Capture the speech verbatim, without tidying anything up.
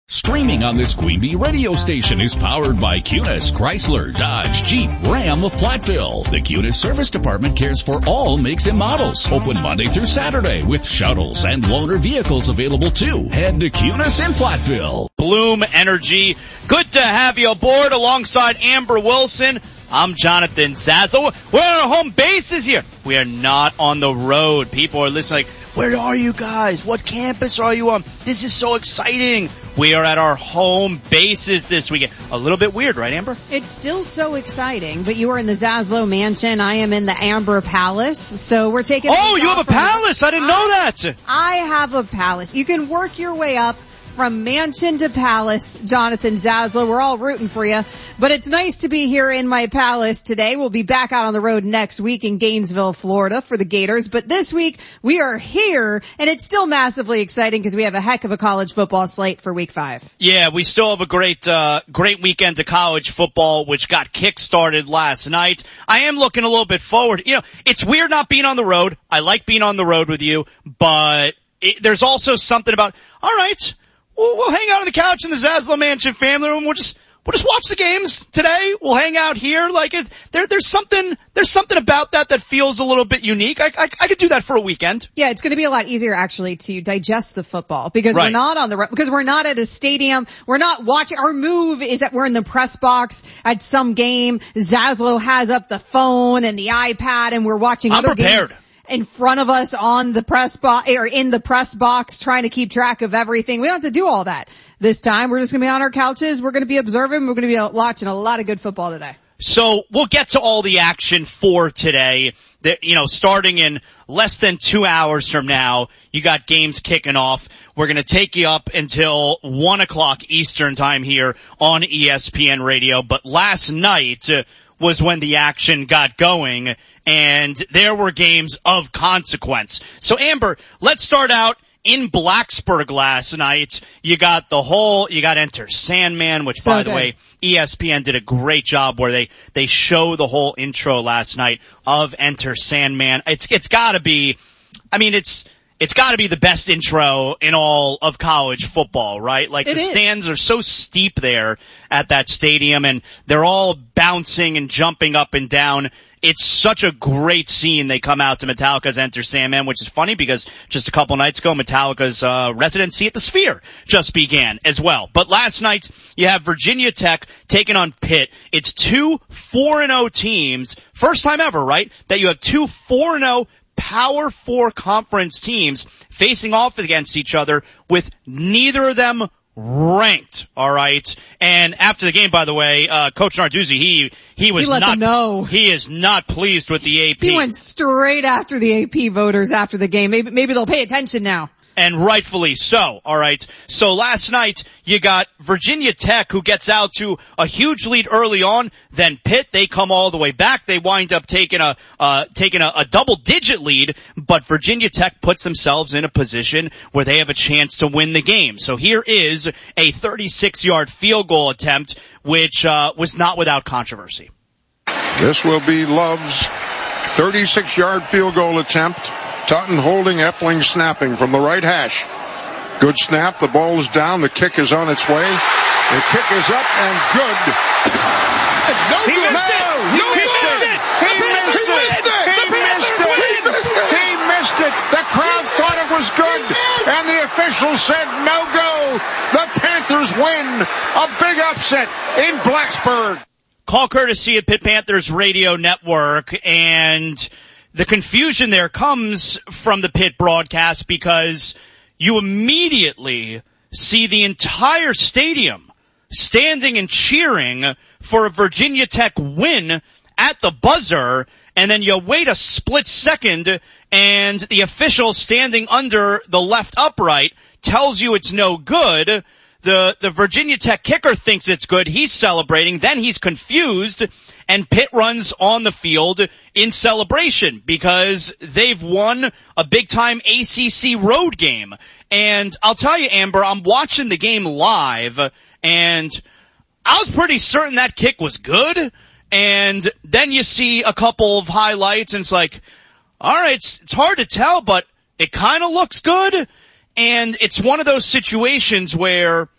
Streaming on this Queen Bee radio station is powered by Cunis, Chrysler, Dodge, Jeep, Ram of Platteville. The Cunis Service Department cares for all makes and models. Open Monday through Saturday with shuttles and loaner vehicles available too. Head to Cunis in Platteville. Bloom Energy. Good to have you aboard alongside Amber Wilson. I'm Jonathan Zazzle. We're on our home bases here. We are not on the road. People are listening like, where are you guys? What campus are you on? This is so exciting. We are at our home bases this weekend. A little bit weird, right, Amber? It's still so exciting, but you are in the Zaslow Mansion. I am in the Amber Palace, so we're taking... Oh, you have a palace? I didn't know that. I have a palace. You can work your way up from mansion to palace, Jonathan Zaslow. We're all rooting for you. But it's nice to be here in my palace today. We'll be back out on the road next week in Gainesville, Florida for the Gators. But this week we are here, and it's still massively exciting because we have a heck of a college football slate for week five. Yeah, we still have a great, uh, great weekend of college football, which got kick-started last night. I am looking a little bit forward. You know, it's weird not being on the road. I like being on the road with you, but it, there's also something about, all right, we'll, we'll hang out on the couch in the Zaslow Mansion family room. We'll just, We'll just watch the games today. We'll hang out here. Like it's, there, there's something, there's something about that that feels a little bit unique. I, I, I could do that for a weekend. Yeah, it's going to be a lot easier actually to digest the football because right. we're not on the, because we're not at a stadium. We're not watching. Our move is that we're in the press box at some game. Zaslow has up the phone and the iPad and we're watching I'm other prepared. games in front of us on the press box or in the press box trying to keep track of everything. We don't have to do all that this time. We're just going to be on our couches. We're going to be observing. We're going to be watching a lot of good football today. So we'll get to all the action for today. That, you know, starting in less than two hours from now, you got games kicking off. We're going to take you up until one o'clock Eastern time here on E S P N Radio. But last night uh, was when the action got going, and there were games of consequence. So, Amber, let's start out in Blacksburg last night. You got the whole, you got Enter Sandman, which so by good. the way, E S P N did a great job where they, they show the whole intro last night of Enter Sandman. It's, it's gotta be, I mean, it's, it's gotta be the best intro in all of college football, right? Like it the is. stands are so steep there at that stadium and they're all bouncing and jumping up and down. It's such a great scene. They come out to Metallica's Enter Sandman, which is funny because just a couple nights ago, Metallica's uh, residency at the Sphere just began as well. But last night, you have Virginia Tech taking on Pitt. It's two four and oh teams. First time ever, right? That you have two four and oh Power Four conference teams facing off against each other with neither of them ranked, all right. And after the game, by the way, uh Coach Narduzzi, he he was he let not them know. he is not pleased with the A P. He went straight after the A P voters after the game. Maybe maybe they'll pay attention now. And rightfully so, all right. So last night, you got Virginia Tech, who gets out to a huge lead early on. Then Pitt, they come all the way back. They wind up taking a uh taking a, a double-digit lead, but Virginia Tech puts themselves in a position where they have a chance to win the game. So here is a thirty-six yard field goal attempt, which uh was not without controversy. This will be Love's thirty-six yard field goal attempt. Totten holding, Epling snapping from the right hash. Good snap. The ball is down. The kick is on its way. The kick is up and good. No he good. Missed it. No, he missed it. it. He, he missed it. He missed it. He missed it. He missed it. He missed it. The crowd thought it was good, and the officials said no go. The Panthers win. A big upset in Blacksburg. Call courtesy of Pitt Panthers Radio Network, and the confusion there comes from the Pitt broadcast because you immediately see the entire stadium standing and cheering for a Virginia Tech win at the buzzer, and then you wait a split second and the official standing under the left upright tells you it's no good. The, the Virginia Tech kicker thinks it's good. He's celebrating. Then he's confused, and Pitt runs on the field in celebration because they've won a big-time A C C road game. And I'll tell you, Amber, I'm watching the game live, and I was pretty certain that kick was good. And then you see a couple of highlights, and it's like, all right, it's, it's hard to tell, but it kind of looks good. And it's one of those situations where